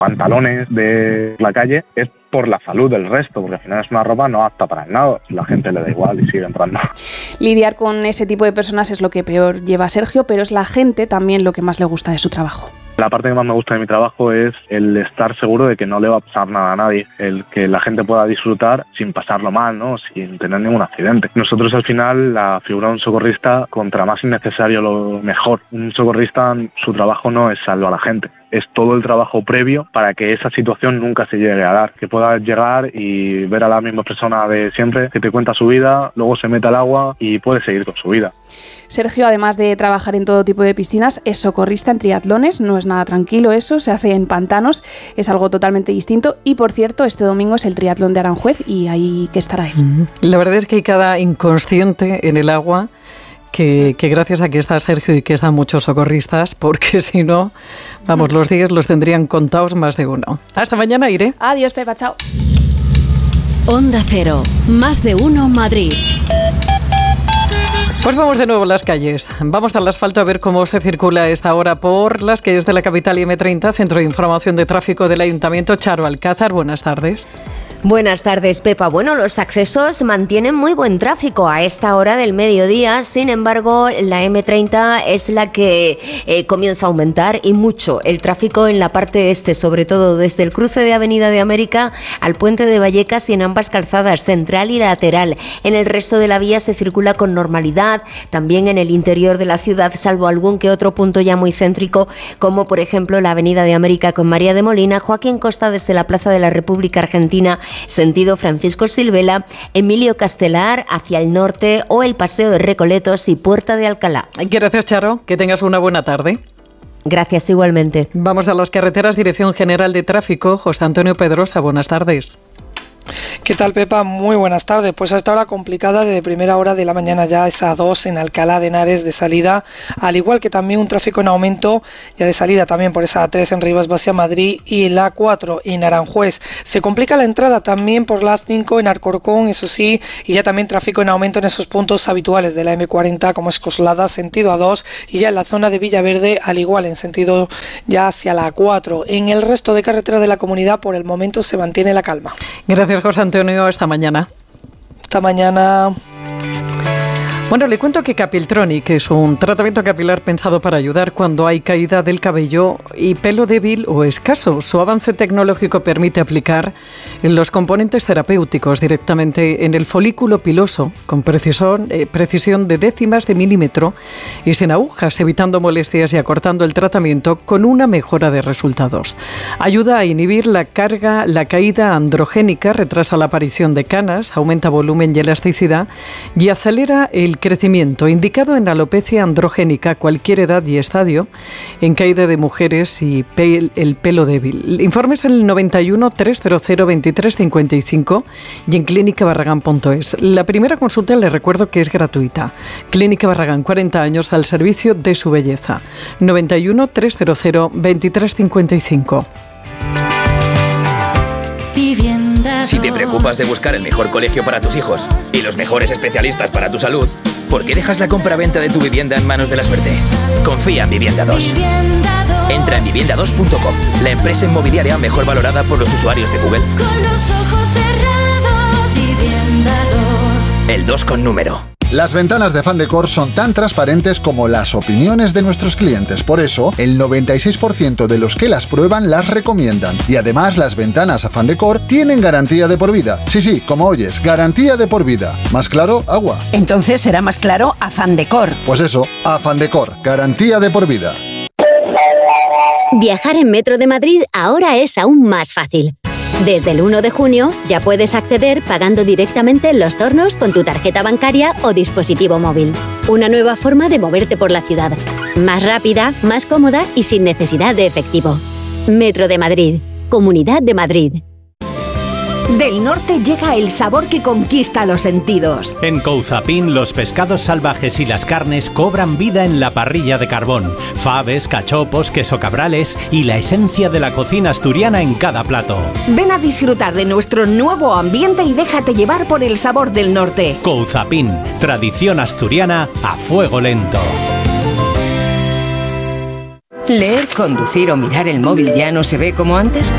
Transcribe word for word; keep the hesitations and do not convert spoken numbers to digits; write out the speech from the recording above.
pantalones de la calle es por la salud del resto, porque al final es una ropa no apta para nada. La gente le da igual y sigue entrando. Lidiar con ese tipo de personas es lo que peor lleva a Sergio, pero es la gente también lo que más le gusta de su trabajo. La parte que más me gusta de mi trabajo es el estar seguro de que no le va a pasar nada a nadie, el que la gente pueda disfrutar sin pasarlo mal, ¿no? Sin tener ningún accidente. Nosotros al final, la figura de un socorrista, contra más innecesario lo mejor. Un socorrista, su trabajo no es salvar a la gente, es todo el trabajo previo para que esa situación nunca se llegue a dar, que puedas llegar y ver a la misma persona de siempre que te cuenta su vida, luego se mete al agua y puede seguir con su vida. Sergio, además de trabajar en todo tipo de piscinas, es socorrista en triatlones. No es nada tranquilo eso, se hace en pantanos, es algo totalmente distinto. Y por cierto, este domingo es el triatlón de Aranjuez y ahí que estará él. La verdad es que hay cada inconsciente en el agua que, que gracias a que está Sergio y que están muchos socorristas, porque si no, vamos, los días los tendrían contados más de uno. Hasta mañana, Iré. Adiós, Pepa, chao. Onda Cero, más de uno Madrid. Pues vamos de nuevo a las calles. Vamos al asfalto a ver cómo se circula a esta hora por las calles de la capital y eme treinta, Centro de Información de Tráfico del Ayuntamiento. Charo Alcázar, buenas tardes. Buenas tardes, Pepa. Bueno, los accesos mantienen muy buen tráfico a esta hora del mediodía. Sin embargo, la eme treinta es la que eh, comienza a aumentar y mucho el tráfico en la parte este, sobre todo desde el cruce de Avenida de América al puente de Vallecas y en ambas calzadas, central y lateral. En el resto de la vía se circula con normalidad, también en el interior de la ciudad, salvo algún que otro punto ya muy céntrico, como por ejemplo la Avenida de América con María de Molina, Joaquín Costa desde la Plaza de la República Argentina, sentido Francisco Silvela, Emilio Castelar hacia el norte o el Paseo de Recoletos y Puerta de Alcalá. Gracias, Charo. Que tengas una buena tarde. Gracias, igualmente. Vamos a las carreteras. Dirección General de Tráfico, José Antonio Pedrosa. Buenas tardes. ¿Qué tal, Pepa? Muy buenas tardes. Pues a esta hora complicada desde primera hora de la mañana ya es A dos en Alcalá de Henares de salida, al igual que también un tráfico en aumento ya de salida también por esa A tres en Rivas hacia Madrid y la A cuatro en Aranjuez. Se complica la entrada también por la A cinco en Alcorcón, eso sí, y ya también tráfico en aumento en esos puntos habituales de la eme cuarenta como es Coslada, sentido A dos, y ya en la zona de Villaverde, al igual en sentido ya hacia la A cuatro. En el resto de carreteras de la comunidad por el momento se mantiene la calma. Gracias, José Antonio. Hasta mañana. Hasta mañana. Bueno, le cuento que Capiltronic es un tratamiento capilar pensado para ayudar cuando hay caída del cabello y pelo débil o escaso. Su avance tecnológico permite aplicar los componentes terapéuticos directamente en el folículo piloso con precisión, eh, precisión de décimas de milímetro y sin agujas, evitando molestias y acortando el tratamiento con una mejora de resultados. Ayuda a inhibir la carga, la caída androgénica, retrasa la aparición de canas, aumenta volumen y elasticidad y acelera el crecimiento, indicado en alopecia androgénica, cualquier edad y estadio, en caída de mujeres y pel, el pelo débil. Informes en el noventa y uno, trescientos veintitrés cincuenta y cinco y en clínica barragán punto es. La primera consulta, les recuerdo que es gratuita. Clínica Barragán, cuarenta años al servicio de su belleza. noventa y uno, trescientos veintitrés cincuenta y cinco. Si te preocupas de buscar el mejor colegio para tus hijos y los mejores especialistas para tu salud, ¿por qué dejas la compraventa de tu vivienda en manos de la suerte? Confía en Vivienda dos. Entra en vivienda dos punto com, la empresa inmobiliaria mejor valorada por los usuarios de Google. Con los ojos cerrados, Vivienda dos. El dos con número. Las ventanas de Fandecor son tan transparentes como las opiniones de nuestros clientes. Por eso, el noventa y seis por ciento de los que las prueban las recomiendan. Y además, las ventanas Fandecor tienen garantía de por vida. Sí, sí, como oyes, garantía de por vida. ¿Más claro? Agua. Entonces será más claro Fandecor. Pues eso, Fandecor, garantía de por vida. Viajar en Metro de Madrid ahora es aún más fácil. Desde el uno de junio ya puedes acceder pagando directamente en los tornos con tu tarjeta bancaria o dispositivo móvil. Una nueva forma de moverte por la ciudad. Más rápida, más cómoda y sin necesidad de efectivo. Metro de Madrid. Comunidad de Madrid. Del norte llega el sabor que conquista los sentidos. En Couzapin, los pescados salvajes y las carnes cobran vida en la parrilla de carbón. Faves, cachopos, queso cabrales y la esencia de la cocina asturiana en cada plato. Ven a disfrutar de nuestro nuevo ambiente y déjate llevar por el sabor del norte. Couzapin, tradición asturiana a fuego lento. ¿Leer, conducir o mirar el móvil ya no se ve como antes?